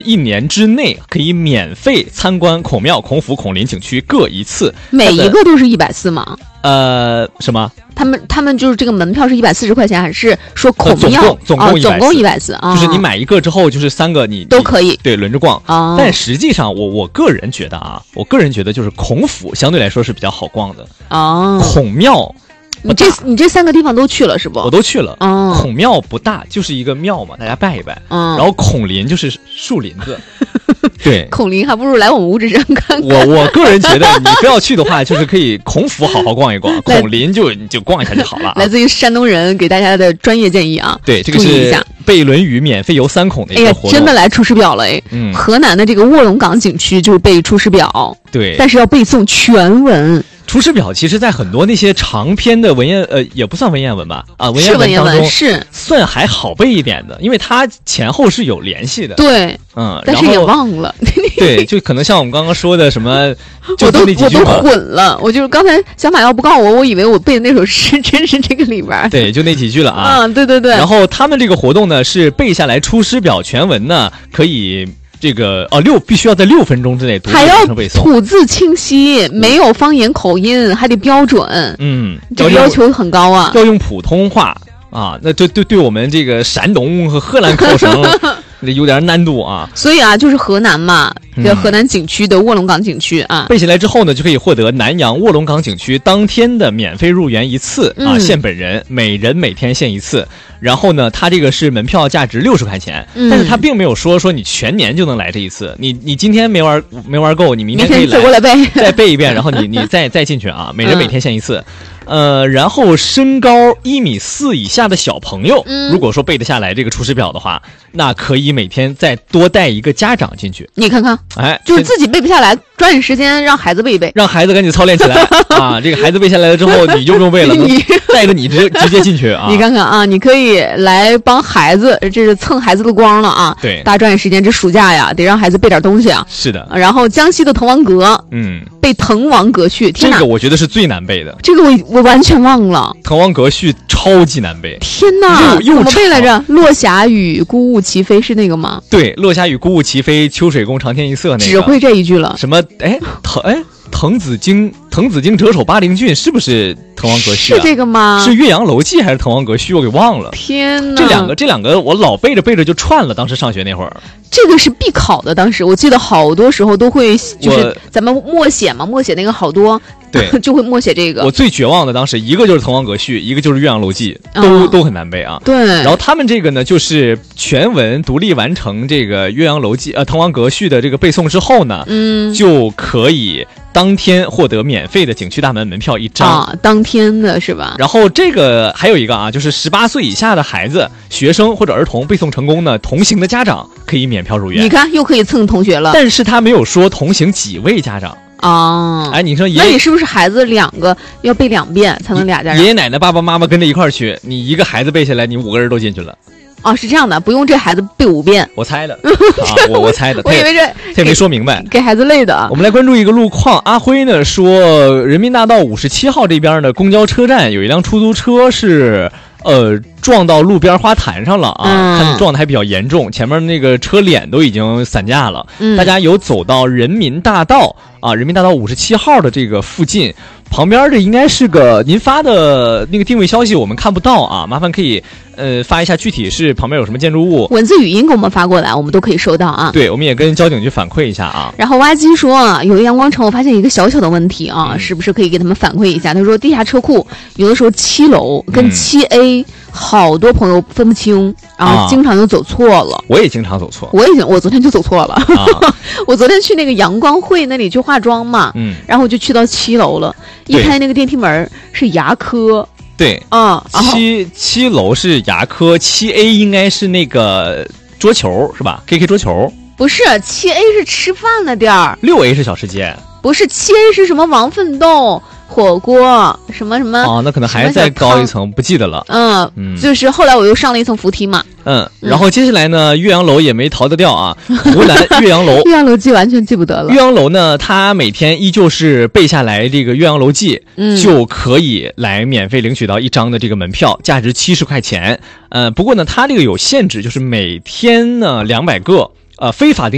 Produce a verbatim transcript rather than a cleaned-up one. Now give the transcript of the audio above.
一年之内可以免费参观孔庙、孔府、孔林景区各一次， 每一个都是一百四吗？ 呃，什么？ 他们他们就是这个门票是一百四十块钱，还是说孔庙、 呃、总共总共一百四？ 就是你买一个之后，就是三个你都可以对轮着逛。 哦、 但实际上我我个人觉得啊，我个人觉得就是孔府相对来说是比较好逛的。 哦， 孔庙。 你这你这三个地方都去了是不？ 我都去了。 哦， 孔庙不大，就是一个庙嘛，大家拜一拜。 嗯， 然后孔林就是树林子。对， 孔林还不如来我们五指山看看。 我我个人觉得，你非要去的话，就是可以孔府好好逛一逛，孔林就你就逛一下就好了、啊。 来自于山东人给大家的专业建议啊。 对，这个是背《论语》免费游三孔的一个活动。 哎呀，真的来出师表了哎！ 嗯， 河南的这个卧龙岗景区就是背出师表。 对， 但是要背诵全文。 出师表其实在很多那些长篇的文言呃也不算文言文吧啊文言文当中是算还好背一点的，因为它前后是有联系的。 对， 嗯， 但是也忘了。 对，就可能像我们刚刚说的什么，就我都那几句我都混了。我就是刚才小马要不告诉我，我以为我背的那首诗真是这个里边。 对，就那几句了啊。 嗯，对对对。 然后他们这个活动呢是背下来出师表全文呢，可以。这个哦，六必须要在六分钟之内读完成背诵， 还要吐字清晰，没有方言口音，还得标准。 嗯， 这个要求很高啊， 要用普通话啊，那对对对我们这个山东和河南考生有点难度啊。 所以啊，就是河南嘛，这河南景区的卧龙岗景区啊， 背下来之后呢，就可以获得南阳卧龙岗景区当天的免费入园一次啊， 嗯、 限本人，每人每天限一次。然后呢，它这个是门票价值六十块钱， 嗯、 但是它并没有说说你全年就能来这一次。你你今天没玩没玩够，你明天可以来再过来背， 再背一遍，然后你你再再进去啊，每人每天限一次。嗯呃，然后身高一米四以下的小朋友， 嗯、 如果说背得下来这个出师表的话，那可以每天再多带一个家长进去。 你看看， 哎， 就是自己背不下来，抓紧时间让孩子背一背， 让孩子赶紧操练起来啊！这个孩子背下来了之后，你就不用背了， 你带着你直直接进去啊！ 你看看啊，你可以来帮孩子，这是蹭孩子的光了啊！ 对， 大家抓紧时间，这暑假呀，得让孩子背点东西啊。 是的， 然后江西的滕王阁， 嗯， 背滕王阁序， 这个我觉得是最难背的。 这个我我完全忘了， 滕王阁序超级难背。 天哪， 又又怎么背来着？落霞与孤鹜齐飞是那个吗？ 对，落霞与孤鹜齐飞，秋水共长天一色那个。 只会这一句了。 什么？哎，滕哎。滕子京，滕子京折首巴陵郡，是不是滕王阁序、啊？ 是这个吗？ 是岳阳楼记还是滕王阁序？我给忘了。 天哪！ 这两个，这两个我老背着背着就串了。当时上学那会儿， 这个是必考的。当时我记得好多时候都会，就是咱们默写嘛，默写那个好多， 对， 就会默写这个。 我最绝望的当时，一个就是滕王阁序，一个就是岳阳楼记，都、 嗯、 都很难背啊。 对。 然后他们这个呢，就是全文独立完成这个岳阳楼记呃滕王阁序的这个背诵之后呢， 嗯， 就可以当天获得免费的景区大门门票一张啊，当天的是吧？ 然后这个还有一个啊，就是十八岁以下的孩子、学生或者儿童背诵成功呢，同行的家长可以免票入园。 你看，又可以蹭同学了。 但是他没有说同行几位家长啊。 哎，你说爷爷， 那你是不是孩子两个要背两遍才能俩家长？ 爷爷奶奶、爸爸妈妈跟着一块儿去，你一个孩子背下来，你五个人都进去了。 哦，是这样的，不用这孩子背五遍。 我猜的，啊，我我猜的， 我以为这他也没说明白， 给孩子累的。 我们来关注一个路况，阿辉呢说，人民大道五十七号这边的公交车站有一辆出租车是呃撞到路边花坛上了啊， 嗯、 看撞的还比较严重，前面那个车脸都已经散架了。 嗯、 大家有走到人民大道啊，人民大道五十七号的这个附近。旁边这应该是个您发的那个定位消息，我们看不到啊，麻烦可以呃发一下具体是旁边有什么建筑物， 文字语音给我们发过来，我们都可以收到啊。 对，我们也跟交警局反馈一下啊。 然后挖机说啊，有阳光城我发现一个小小的问题啊， 嗯、 是不是可以给他们反馈一下？他说地下车库有的时候七楼跟七 A、嗯、好多朋友分不清，然后经常就走错了。 啊、我也经常走错， 我已经我昨天就走错了。 啊、 我昨天去那个阳光汇那里去化妆嘛， 嗯， 然后我就去到七楼了。一开那个电梯门是牙科， 对， 嗯， 七七楼是牙科，七 A 应该是那个桌球是吧 ？K K 桌球不是，七 A 是吃饭的店儿， 六 A 是小吃街， 不是，七 A 是什么王奋斗火锅什么什么哦，那可能还再高一层，不记得了。 嗯嗯，就是后来我又上了一层扶梯嘛。 嗯，然后接下来呢，岳阳楼也没逃得掉啊。湖南岳阳楼， 岳阳楼记完全记不得了。 岳阳楼呢，它每天依旧是背下来这个岳阳楼记， 嗯， 就可以来免费领取到一张的这个门票，价值七十块钱。呃，不过呢，它这个有限制，就是每天呢两百个，呃，非法定。